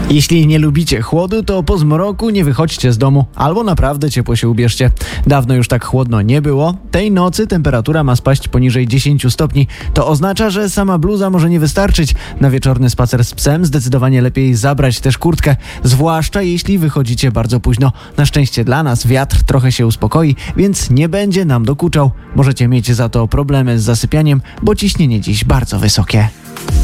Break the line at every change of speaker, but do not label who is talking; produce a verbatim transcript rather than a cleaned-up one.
Jeśli nie lubicie chłodu, to po zmroku nie wychodźcie z domu, albo naprawdę ciepło się ubierzcie. Dawno już tak chłodno nie było. Tej nocy temperatura ma spaść poniżej dziesięć stopni. To oznacza, że sama bluza może nie wystarczyć. Na wieczorny spacer z psem zdecydowanie lepiej zabrać też kurtkę, zwłaszcza jeśli wychodzicie bardzo późno. Na szczęście dla nas wiatr trochę się uspokoi, więc nie będzie nam dokuczał. Możecie mieć za to problemy z zasypianiem, bo ciśnienie dziś bardzo wysokie.